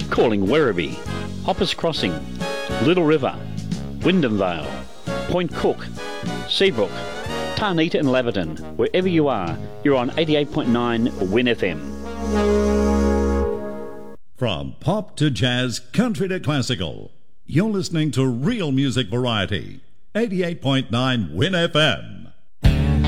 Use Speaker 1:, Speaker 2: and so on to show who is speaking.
Speaker 1: Calling Werribee, Hoppers Crossing, Little River, Wyndham Vale, Point Cook, Seabrook, Tarnita and Laverton. Wherever you are, you're on 88.9 Win FM.
Speaker 2: From pop to jazz, country to classical, you're listening to real music variety. 88.9 Win FM.